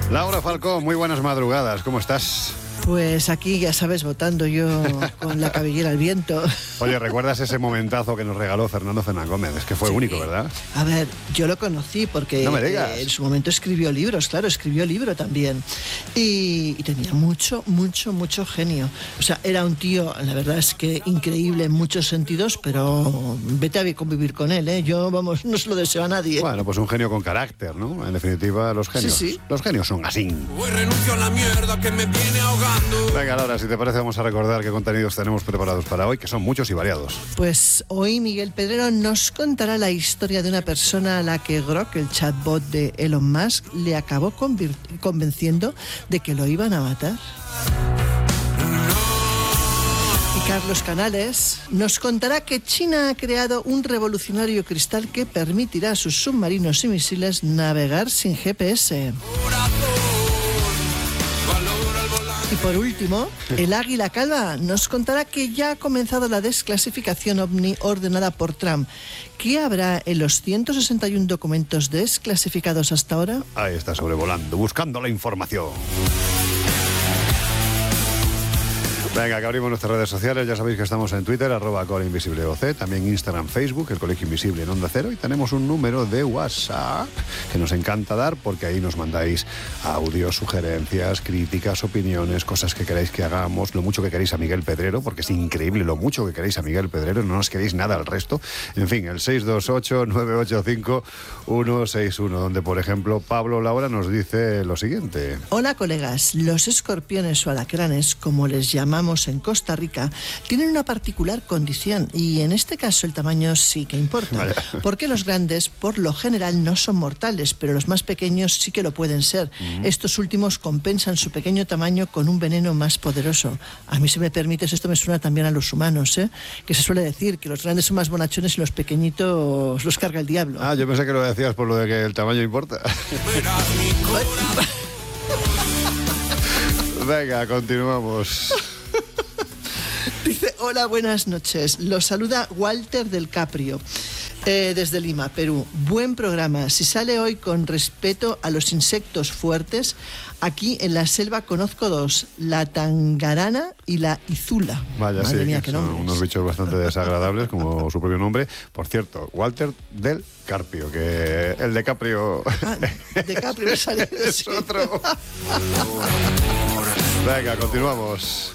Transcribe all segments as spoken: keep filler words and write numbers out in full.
Laura Falcó, muy buenas madrugadas, ¿cómo estás? Pues aquí, ya sabes, votando yo con la cabellera al viento. Oye, ¿recuerdas ese momentazo que nos regaló Fernando Fernán Gómez? Es que fue Sí. único, ¿verdad? A ver, yo lo conocí porque No me digas. eh, en su momento escribió libros, claro, escribió libro también. Y, y tenía mucho, mucho, mucho genio. O sea, era un tío, la verdad es que increíble en muchos sentidos, pero vete a convivir con él, ¿eh? Yo, vamos, no se lo deseo a nadie. Bueno, pues un genio con carácter, ¿no? En definitiva, los genios. Sí, sí. Los genios son así. Hoy renuncio a la mierda que me viene ahogando. Venga, Laura, si te parece, vamos a recordar qué contenidos tenemos preparados para hoy, que son muchos y variados. Pues hoy Miguel Pedrero nos contará la historia de una persona a la que Grok, el chatbot de Elon Musk, le acabó convir- convenciendo de que lo iban a matar. Y Carlos Canales nos contará que China ha creado un revolucionario cristal que permitirá a sus submarinos y misiles navegar sin G P S. Y por último, el Águila Calva nos contará que ya ha comenzado la desclasificación OVNI ordenada por Trump. ¿Qué habrá en los ciento sesenta y uno documentos desclasificados hasta ahora? Ahí está sobrevolando, buscando la información. Venga, que abrimos nuestras redes sociales. Ya sabéis que estamos en Twitter, arroba ColeInvisibleOC, también Instagram, Facebook, el Colegio Invisible en Onda Cero, y tenemos un número de WhatsApp que nos encanta dar porque ahí nos mandáis audios, sugerencias, críticas, opiniones, cosas que queráis que hagamos, lo mucho que queréis a Miguel Pedrero, porque es increíble lo mucho que queréis a Miguel Pedrero, no nos queréis nada al resto. En fin, el seis dos ocho, nueve ocho cinco, uno seis uno, donde, por ejemplo, Pablo Laura nos dice lo siguiente. Hola, colegas. Los escorpiones o alacranes, como les llamamos en Costa Rica, tienen una particular condición y en este caso el tamaño sí que importa. Vaya. Porque los grandes por lo general no son mortales, pero los más pequeños sí que lo pueden ser. Mm. Estos últimos compensan su pequeño tamaño con un veneno más poderoso. A mí, si me permites, esto me suena también a los humanos, ¿eh? Que se suele decir que los grandes son más bonachones y los pequeñitos los carga el diablo. Ah, yo pensé que lo decías por lo de que el tamaño importa. Venga, continuamos. Dice, hola, buenas noches. Los saluda Walter del Caprio, eh, desde Lima, Perú. Buen programa. Si sale hoy con respeto a los insectos fuertes, aquí en la selva conozco dos, la tangarana y la izula. Vaya, Madre sí, mía, que qué son nombres. unos bichos bastante desagradables, como su propio nombre. Por cierto, Walter del Carpio, que el de Caprio... Ah, de Caprio me sale. es Sí. otro. Venga, continuamos.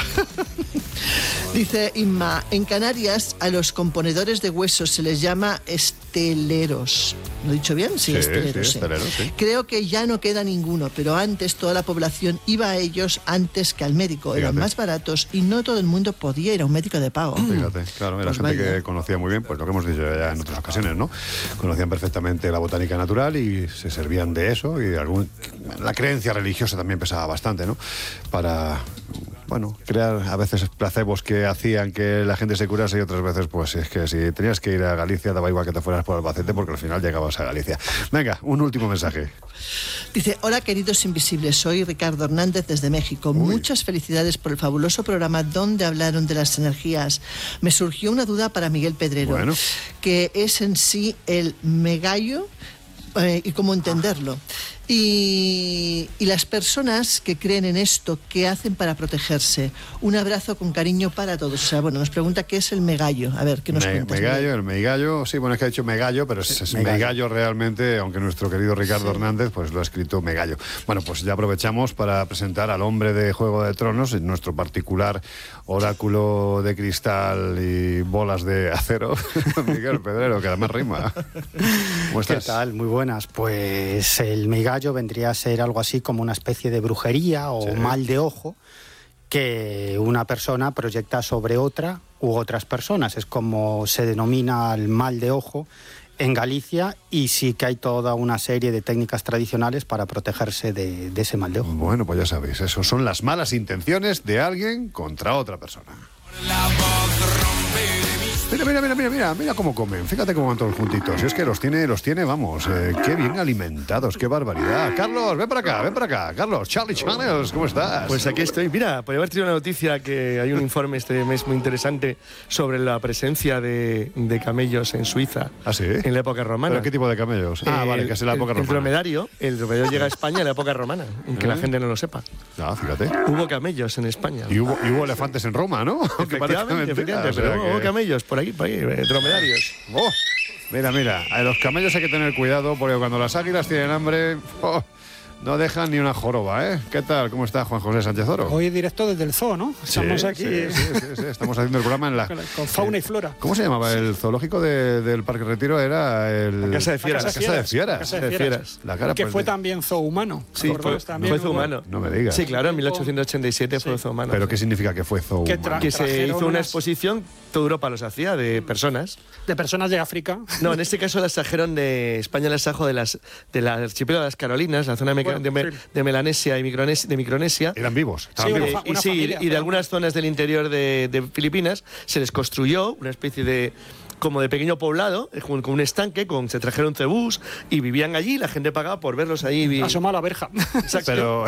Dice Inma, en Canarias a los componedores de huesos se les llama esteleros. ¿Lo he dicho bien? Sí, Sí, esteleros. sí, sí. esteleros, sí. Creo que ya no queda ninguno, pero antes toda la población iba a ellos antes que al médico. Eran Fíjate. más baratos y no todo el mundo podía ir a un médico de pago. Fíjate, claro, era Pues gente vaya. que conocía muy bien, pues lo que hemos dicho ya en otras ocasiones, ¿no? Conocían perfectamente la botánica natural y se servían de eso, y algún, la creencia religiosa también pesaba bastante, ¿no? Para, bueno, crear a veces placebos que hacían que la gente se curase, y otras veces, pues es que si tenías que ir a Galicia, daba igual que te fueras por Albacete, porque al final llegabas a Galicia. Venga, un último mensaje. Dice, hola queridos invisibles, soy Ricardo Hernández desde México. Uy. Muchas felicidades por el fabuloso programa donde hablaron de las energías. Me surgió una duda para Miguel Pedrero, Bueno. que es en sí el megallo eh, y cómo entenderlo. Y, y las personas que creen en esto, ¿qué hacen para protegerse? Un abrazo con cariño para todos. O sea, bueno, nos pregunta qué es el megallo. A ver, ¿qué nos Me, cuentas? megallo, el meigallo, sí, bueno, es que ha dicho megallo, pero es, es Megallo. meigallo realmente, aunque nuestro querido Ricardo Sí. Hernández pues lo ha escrito megallo. Bueno, pues ya aprovechamos para presentar al hombre de Juego de Tronos, en nuestro particular oráculo de cristal y bolas de acero, Miguel Pedrero, que además rima. ¿Cómo ¿Qué estás? tal? Muy buenas. Pues el meigallo vendría a ser algo así como una especie de brujería o Sí. mal de ojo que una persona proyecta sobre otra u otras personas. Es como se denomina el mal de ojo en Galicia, y sí que hay toda una serie de técnicas tradicionales para protegerse de, de ese mal de ojo. Bueno, pues ya sabéis, eso son las malas intenciones de alguien contra otra persona. La voz rompe de mis Mira, mira, mira, mira, mira, mira cómo comen. Fíjate cómo van todos juntitos. Es que los tiene, los tiene, vamos, eh, qué bien alimentados, qué barbaridad. Carlos, ven para acá, ven para acá. Carlos, Charlie Channels, ¿cómo estás? Pues aquí estoy. Mira, podría haber tenido una noticia que hay un informe este mes muy interesante sobre la presencia de, de camellos en Suiza. ¿Ah, sí? En la época romana. ¿Pero qué tipo de camellos? Ah, El- vale, que es en la época el, el romana. dromedario, el dromedario llega a España en la época romana, aunque la ¿Eh? gente no lo sepa. Ah, fíjate. Hubo camellos en España. Y hubo, y hubo elefantes en Roma, ¿no? Aunque parezca Efectivamente, mentira, efectivamente, o sea pero hubo que- camellos por ahí, por ahí, eh, dromedarios. Oh, mira, mira, a los camellos hay que tener cuidado porque cuando las águilas tienen hambre, oh, no dejan ni una joroba, ¿eh? ¿Qué tal? ¿Cómo está Juan José Sánchez Oro? Hoy directo desde el zoo, ¿no? Estamos Sí, aquí sí, sí, sí, sí, estamos haciendo el programa en la... con, con fauna y flora. ¿Cómo se llamaba el zoológico de- del Parque Retiro? Era el... La Casa de Fieras. La Casa de Fieras. La Casa de De Fieras. Fieras. La cara, que pues, fue de- también zoo humano. Sí, fue, ¿Recuerdas? También fue hubo- zoo humano. No me digas. Sí, claro, en mil ochocientos ochenta y siete fue zoo humano. ¿Pero qué significa que fue zoo Que humano? tra- Que se trajeron hizo una unas- exposición, toda Europa los hacía, de personas. De personas de África. No, en este caso las trajeron de España, las trajo de las de la archipiélago de las Carolinas, la zona de, Bueno, de, Me- sí. de Melanesia y Micronesia, de Micronesia. Eran vivos. Estaban Sí, una vivos. fa- Eh, y sí, familia, y de pero- algunas zonas del interior de, de Filipinas se les construyó una especie de como de pequeño poblado, eh, con con un estanque, con se trajeron cebús y vivían allí, la gente pagaba por verlos ahí. vi- Asoma la verja. Exacto. Pero...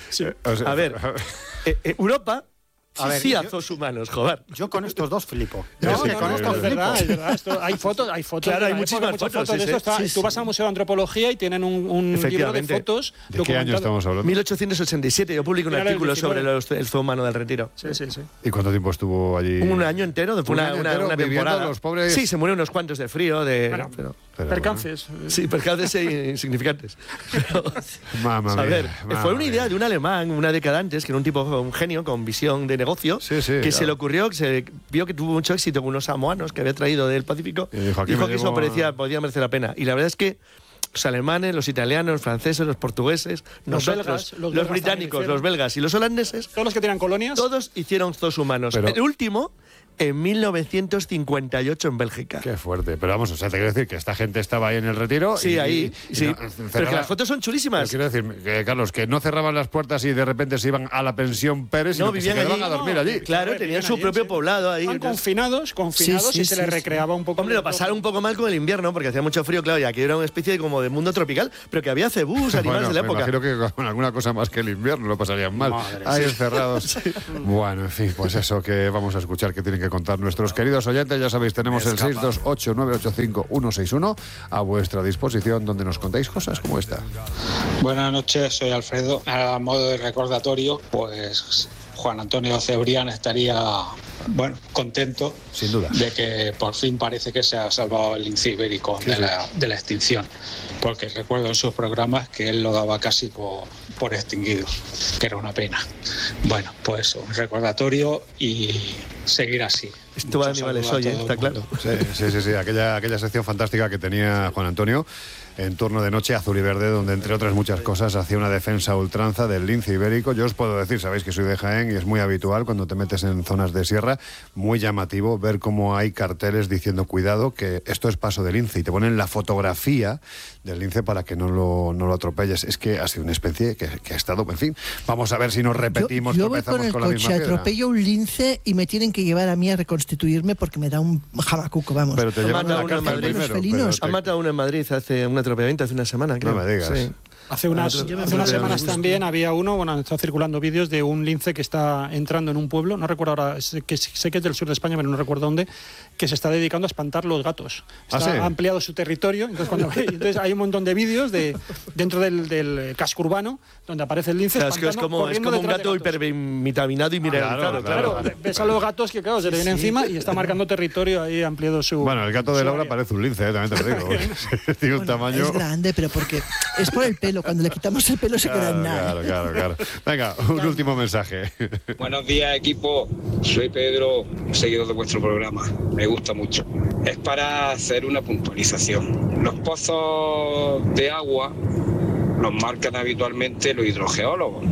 o sea, A ver, eh, eh, Europa A ver, sí yo- a zoos humanos, joder. Yo con estos dos flipo. No, Sí, no, con no, esto es verdad, es verdad. Esto- hay fotos, hay fotos. Claro, de hay la época, muchísimas muchas fotos, de sí, esto. Está- sí, tú sí. vas al Museo de Antropología y tienen un, un libro de Efectivamente. fotos. ¿De qué año documentado. estamos hablando? mil ochocientos ochenta y siete, yo publico un Era el artículo diecinueve. sobre los- el zoo humano del Retiro. Sí, sí, sí. ¿Y cuánto tiempo estuvo allí? Un año entero, después Un una, año una, entero una viviendo temporada. los pobres- Sí, se murieron unos cuantos de frío, de. Bueno, pero- Pero Percances. sí, percances e insignificantes. Pero, Mamma a mía, ver, mamma fue una idea mía. de un alemán, una década antes, que era un tipo, un genio con visión de negocio, Sí, sí, que claro. se le ocurrió, que se vio que tuvo mucho éxito con unos samoanos que había traído del Pacífico. Y dijo, aquí me que eso llevo a- parecía, podía merecer la pena. Y la verdad es que los alemanes, los italianos, los franceses, los portugueses, Los nosotros, belgas, los los, belgas británicos, también hicieron. los belgas y los holandeses, Todos los que tenían colonias. todos hicieron zoos humanos. Pero- El último en mil novecientos cincuenta y ocho en Bélgica. Qué fuerte. Pero vamos, o sea, te quiero decir que esta gente estaba ahí en el retiro. Sí, y- ahí. y- y sí. no- Pero cerraba- que las fotos son Pero chulísimas. quiero decir, que, Carlos, que no cerraban las puertas y de repente se iban a la pensión Pérez, sino No, que se vivían quedaban allí. a dormir No, allí. Claro, Joder, tenían vivían su allí, propio sí. poblado ahí. Estaban entonces- confinados, confinados Sí, sí, y se sí, les sí. recreaba un poco. Hombre, lo pasaron un poco mal con el invierno porque hacía mucho frío, claro, y aquí era una especie de, como de mundo tropical, pero que había cebús, animales Bueno, de la me época. imagino que con alguna cosa más que el invierno lo pasarían mal. Madre, Ahí sí. encerrados. Bueno, en fin, pues eso que vamos a escuchar que tienen que contar nuestros queridos oyentes. Ya sabéis, tenemos el seis dos ocho nueve ocho cinco uno seis uno a vuestra disposición, donde nos contáis cosas como esta. Buenas noches, soy Alfredo. A modo de recordatorio, pues Juan Antonio Cebrián estaría, bueno, contento Sin duda. de que por fin parece que se ha salvado el lince ibérico de la, de la extinción, porque recuerdo en sus programas que él lo daba casi por, por extinguido, que era una pena. Bueno, pues un recordatorio y seguir así. Esto va a Muchos animales saludos hoy, a ¿eh? todo Está el claro. mundo. Sí, sí, sí, sí, aquella, aquella sección fantástica que tenía Juan Antonio en Turno de Noche, Azul y Verde, donde entre otras muchas cosas hacía una defensa a ultranza del lince ibérico. Yo os puedo decir, sabéis que soy de Jaén y es muy habitual cuando te metes en zonas de sierra, muy llamativo ver cómo hay carteles diciendo cuidado que esto es paso de lince y te ponen la fotografía del lince para que no lo, no lo atropelles. Es que ha sido una especie que, que ha estado, en fin, vamos a ver si nos repetimos, yo, yo voy tropezamos con el con la coche, misma piedra. atropello un lince y me tienen que llevar a mí a reconstituirme porque me da un jamacuco, vamos. Pero te Han llevan a la matado a uno en cárcel Madrid. primero. Los felinos. pero Han te- matado a uno en Madrid hace un atropellamiento hace una semana, creo. No me digas. Sí. Hace unas, Yo me hace unas acuerdo. semanas también había uno, bueno, han estado circulando vídeos de un lince que está entrando en un pueblo, no recuerdo ahora, sé que, sé que es del sur de España, pero no recuerdo dónde, que se está dedicando a espantar los gatos. ¿Ah, Está, sí? Ha ampliado su territorio, entonces, cuando, entonces hay un montón de vídeos de, dentro del, del casco urbano donde aparece el lince. Claro, es que es espantando, como, es corriendo como un detrás de gato gatos. hipervitaminado y mineralizado. claro, Claro, ves a los gatos que, claro, se le viene encima y está marcando territorio ahí, ha ampliado su. Bueno, el gato de su Laura área. parece un lince, ¿eh? También te lo digo. Tiene un Bueno, tamaño... es grande, pero porque es por el pelo. Cuando le quitamos el pelo se queda Claro, en nada. claro, claro, claro. Venga, un último mensaje. Buenos días, equipo. Soy Pedro, seguidor de vuestro programa. Me gusta mucho. Es para hacer una puntualización. Los pozos de agua los marcan habitualmente los hidrogeólogos.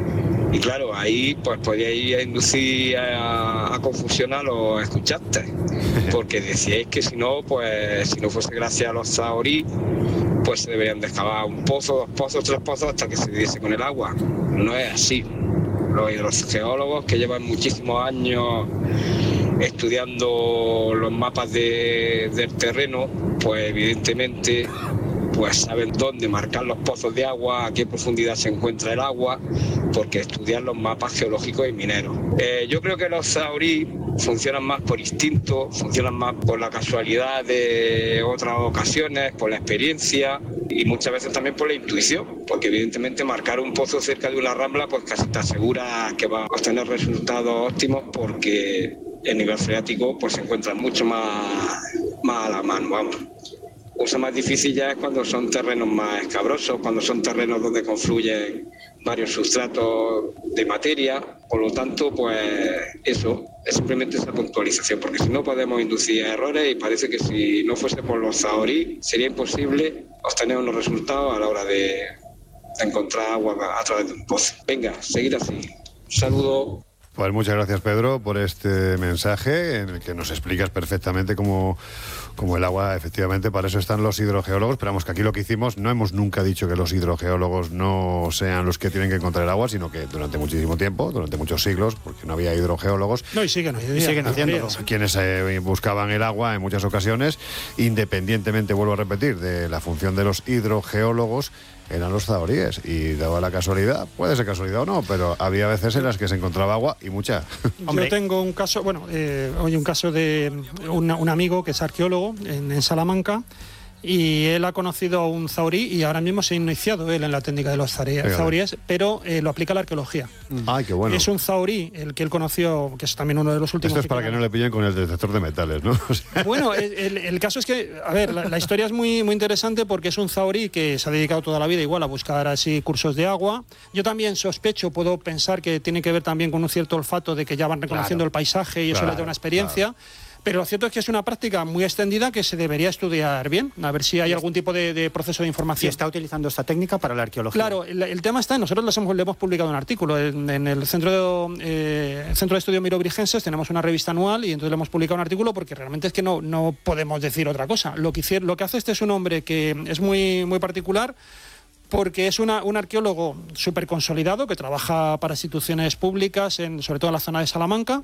Y claro, ahí pues podíais inducir a, a confusión a los escuchantes. Porque decíais que si no, pues si no fuese gracias a los zahorí, pues se deberían de excavar un pozo, dos pozos, tres pozos hasta que se diese con el agua. No es así. Los hidrogeólogos que llevan muchísimos años estudiando los mapas de, del terreno, pues evidentemente pues saben dónde marcar los pozos de agua, a qué profundidad se encuentra el agua, porque estudian los mapas geológicos y mineros. Eh, yo creo que los zahorí funcionan más por instinto, funcionan más por la casualidad de otras ocasiones, por la experiencia y muchas veces también por la intuición, porque evidentemente marcar un pozo cerca de una rambla pues casi te asegura que va a obtener resultados óptimos, porque el nivel freático pues se encuentra mucho más, más a la mano, vamos. Cosa más difícil ya es cuando son terrenos más escabrosos, cuando son terrenos donde confluyen varios sustratos de materia. Por lo tanto, pues eso, es simplemente esa puntualización, porque si no podemos inducir a errores y parece que si no fuese por los zahorí sería imposible obtener unos resultados a la hora de, de encontrar agua a través de un pozo. Venga, seguid así. Un saludo. Pues muchas gracias, Pedro, por este mensaje en el que nos explicas perfectamente cómo, cómo el agua, efectivamente, para eso están los hidrogeólogos. Pero vamos, que aquí lo que hicimos, no hemos nunca dicho que los hidrogeólogos no sean los que tienen que encontrar el agua, sino que durante muchísimo tiempo, durante muchos siglos, porque no había hidrogeólogos. No, y siguen, y y siguen haciéndolo. Quienes eh, buscaban el agua en muchas ocasiones, independientemente, vuelvo a repetir, de la función de los hidrogeólogos, eran los zahoríes, y daba la casualidad, puede ser casualidad o no, pero había veces en las que se encontraba agua y mucha. Yo tengo un caso, bueno, eh, hoy un caso de una, un amigo que es arqueólogo en, en Salamanca, y él ha conocido a un zahorí y ahora mismo se ha iniciado él en la técnica de los zahoríes, pero eh, lo aplica a la arqueología. Ay, qué bueno. Es un zahorí el que él conoció, que es también uno de los últimos. Esto es para que no le pillen con el detector de metales, ¿no? O sea... Bueno, el, el caso es que, a ver, la, la historia es muy, muy interesante porque es un zahorí que se ha dedicado toda la vida igual a buscar así cursos de agua. Yo también sospecho, puedo pensar que tiene que ver también con un cierto olfato de que ya van reconociendo claro, el paisaje y eso claro, les da una experiencia. Claro. Pero lo cierto es que es una práctica muy extendida que se debería estudiar bien, a ver si hay algún tipo de, de proceso de información. Y está utilizando esta técnica para la arqueología. Claro, el, el tema está, nosotros les hemos, le hemos publicado un artículo en, en el Centro de, eh, el Centro de Estudios Mirobrigenses, tenemos una revista anual y entonces le hemos publicado un artículo porque realmente es que no, no podemos decir otra cosa. Lo que, hicier, lo que hace este es un hombre que es muy, muy particular, porque es una, un arqueólogo súper consolidado que trabaja para instituciones públicas, en, sobre todo en la zona de Salamanca,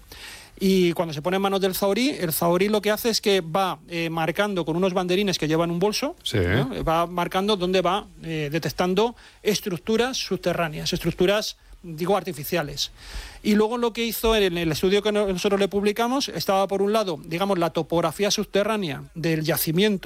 y cuando se pone en manos del zahorí, el zahorí lo que hace es que va eh, marcando con unos banderines que lleva en un bolso, sí. ¿no? Va marcando dónde va eh, detectando estructuras subterráneas, estructuras, digo, artificiales. Y luego lo que hizo en el estudio que nosotros le publicamos estaba, por un lado, digamos, la topografía subterránea del yacimiento